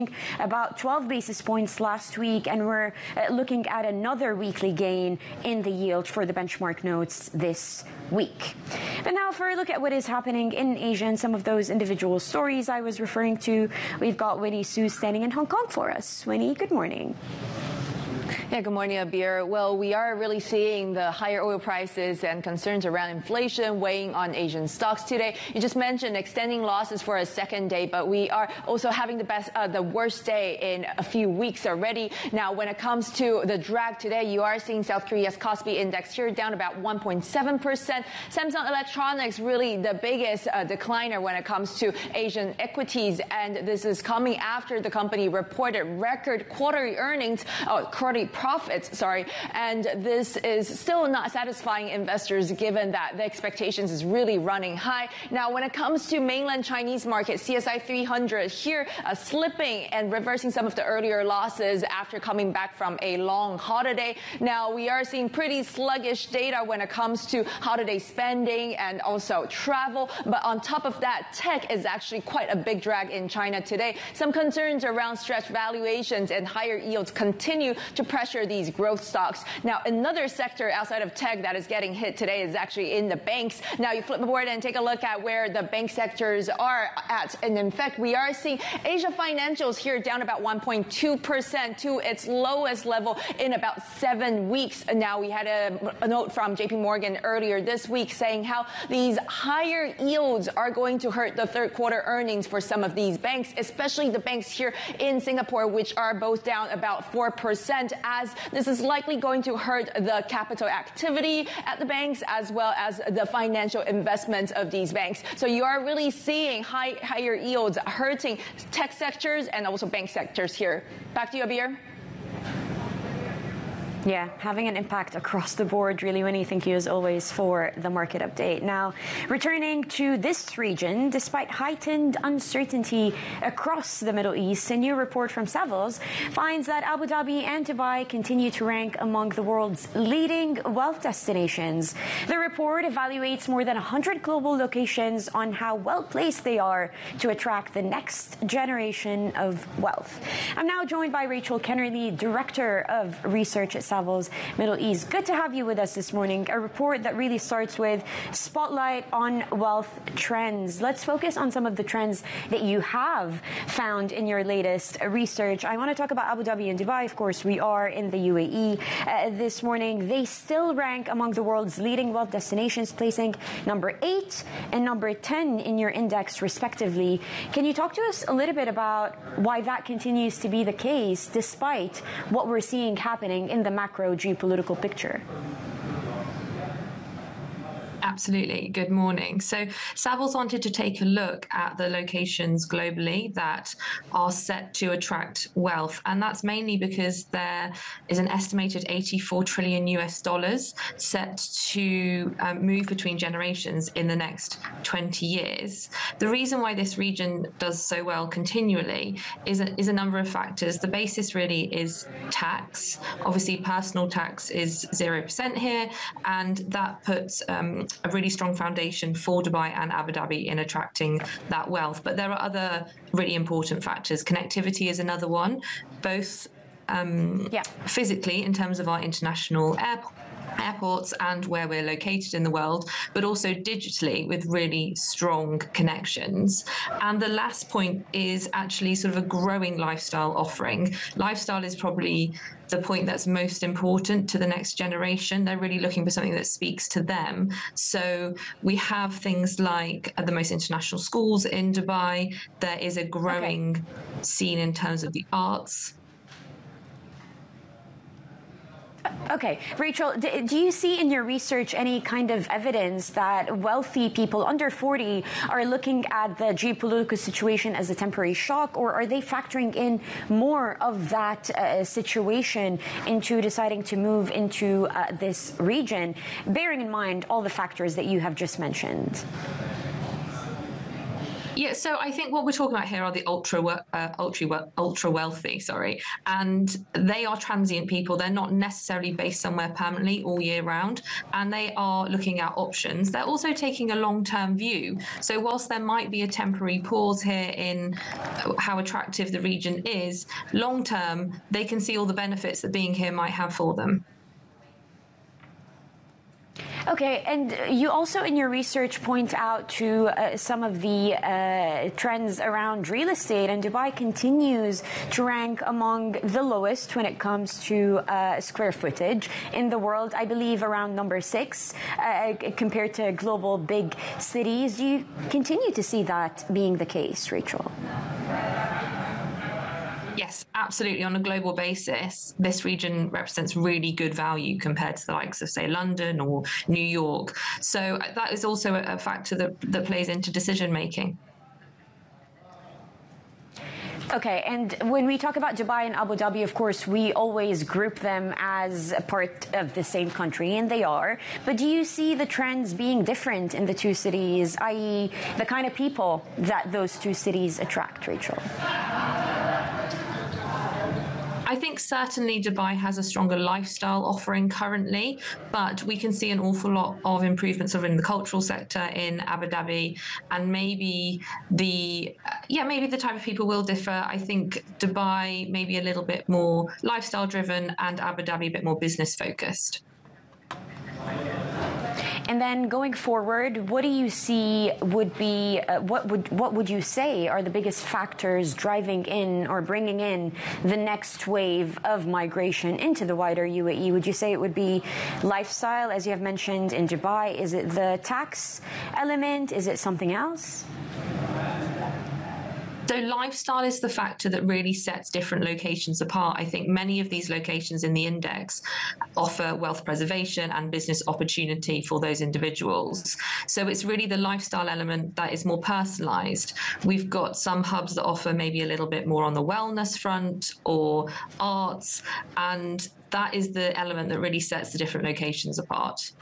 about 12 basis points last week, and we're looking at another weekly gain in the yield for the benchmark notes this week. But now for a look at what is happening in Asia and some of those individual stories I was referring to, we've got Winnie Su standing in Hong Kong for us. Winnie, good morning. Yeah, good morning, Abir. Well, we are really seeing the higher oil prices and concerns around inflation weighing on Asian stocks today. You just mentioned extending losses for a second day, but we are also having the worst day in a few weeks already. Now, when it comes to the drag today, you are seeing South Korea's Kospi index here down about 1.7%. Samsung Electronics really the biggest decliner when it comes to Asian equities, and this is coming after the company reported record quarterly profits, and this is still not satisfying investors given that the expectations is really running high. Now, when it comes to mainland Chinese market, CSI 300 here slipping and reversing some of the earlier losses after coming back from a long holiday. Now, we are seeing pretty sluggish data when it comes to holiday spending and also travel, but on top of that, tech is actually quite a big drag in China today. Some concerns around stretched valuations and higher yields continue to pressure these growth stocks. Now, another sector outside of tech that is getting hit today is actually in the banks. Now, you flip the board and take a look at where the bank sectors are at. And in fact, we are seeing Asia Financials here down about 1.2% to its lowest level in about 7 weeks. Now, we had a note from JP Morgan earlier this week saying how these higher yields are going to hurt the third quarter earnings for some of these banks, especially the banks here in Singapore, which are both down about 4%, as this is likely going to hurt the capital activity at the banks as well as the financial investments of these banks. So you are really seeing higher yields hurting tech sectors and also bank sectors here. Back to you, Abir. Yeah, having an impact across the board, really, Winnie. Thank you as always for the market update. Now, returning to this region, despite heightened uncertainty across the Middle East, a new report from Savills finds that Abu Dhabi and Dubai continue to rank among the world's leading wealth destinations. The report evaluates more than 100 global locations on how well placed they are to attract the next generation of wealth. I'm now joined by Rachel Kennerly, Director of Research at Savills Middle East. Good to have you with us this morning. A report that really starts with spotlight on wealth trends. Let's focus on some of the trends that you have found in your latest research. I want to talk about Abu Dhabi and Dubai. Of course, we are in the UAE this morning. They still rank among the world's leading wealth destinations, placing number 8 and number 10 in your index, respectively. Can you talk to us a little bit about why that continues to be the case, despite what we're seeing happening in the macro geopolitical picture? Absolutely. Good morning. So Savills wanted to take a look at the locations globally that are set to attract wealth. And that's mainly because there is an estimated $84 trillion set to move between generations in the next 20 years. The reason why this region does so well continually is a number of factors. The basis really is tax. Obviously, personal tax is 0% here, and that puts a really strong foundation for Dubai and Abu Dhabi in attracting that wealth. But there are other really important factors. Connectivity is another one, both physically in terms of our international airports and where we're located in the world, but also digitally with really strong connections. And the last point is actually sort of a growing lifestyle offering. Lifestyle is probably the point that's most important to the next generation. They're really looking for something that speaks to them. So we have things like the most international schools in Dubai. There is a growing scene in terms of the arts. Okay, Rachel, do you see in your research any kind of evidence that wealthy people under 40 are looking at the geopolitical situation as a temporary shock, or are they factoring in more of that situation into deciding to move into this region, bearing in mind all the factors that you have just mentioned? Yeah, so I think what we're talking about here are the ultra wealthy, and they are transient people. They're not necessarily based somewhere permanently all year round, and they are looking at options. They're also taking a long-term view. So whilst there might be a temporary pause here in how attractive the region is, long-term, they can see all the benefits that being here might have for them. Okay, and you also in your research point out to some of the trends around real estate, and Dubai continues to rank among the lowest when it comes to square footage in the world, I believe around number 6 compared to global big cities. Do you continue to see that being the case, Rachel? Yes, absolutely. On a global basis, this region represents really good value compared to the likes of, say, London or New York. So that is also a factor that plays into decision making. Okay, and when we talk about Dubai and Abu Dhabi, of course, we always group them as a part of the same country, and they are. But do you see the trends being different in the two cities, i.e. the kind of people that those two cities attract, Rachel? I think certainly Dubai has a stronger lifestyle offering currently, but we can see an awful lot of improvements in the cultural sector in Abu Dhabi, and maybe the type of people will differ. I think Dubai maybe a little bit more lifestyle driven and Abu Dhabi a bit more business focused. And then going forward, what do you see would be, what would you say are the biggest factors driving in or bringing in the next wave of migration into the wider UAE? Would you say it would be lifestyle, as you have mentioned in Dubai? Is it the tax element? Is it something else? So lifestyle is the factor that really sets different locations apart. I think many of these locations in the index offer wealth preservation and business opportunity for those individuals. So it's really the lifestyle element that is more personalized. We've got some hubs that offer maybe a little bit more on the wellness front or arts, and that is the element that really sets the different locations apart.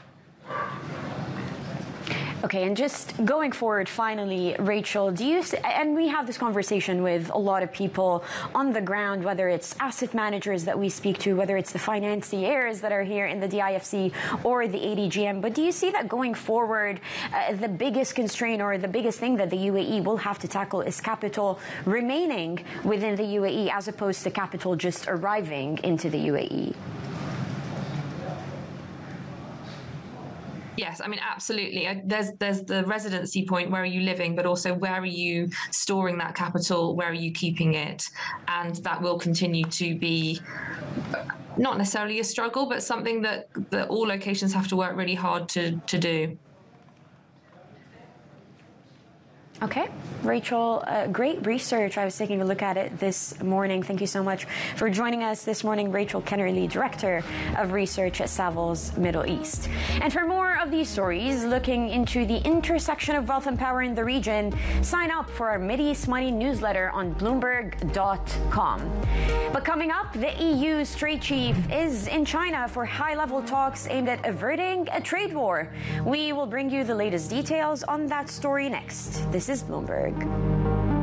Okay, and just going forward, finally, Rachel, and we have this conversation with a lot of people on the ground, whether it's asset managers that we speak to, whether it's the financiers that are here in the DIFC or the ADGM, but do you see that going forward, the biggest constraint or the biggest thing that the UAE will have to tackle is capital remaining within the UAE as opposed to capital just arriving into the UAE? Yes, I mean, absolutely. There's the residency point, where are you living, but also where are you storing that capital, where are you keeping it? And that will continue to be not necessarily a struggle, but something that all locations have to work really hard to do. Okay, Rachel, great research. I was taking a look at it this morning. Thank you so much for joining us this morning, Rachel Kennerly, Director of Research at Savills Middle East. And for more of these stories, looking into the intersection of wealth and power in the region, sign up for our Mideast Money newsletter on Bloomberg.com. But coming up, the EU's trade chief is in China for high-level talks aimed at averting a trade war. We will bring you the latest details on that story next. This is Bloomberg.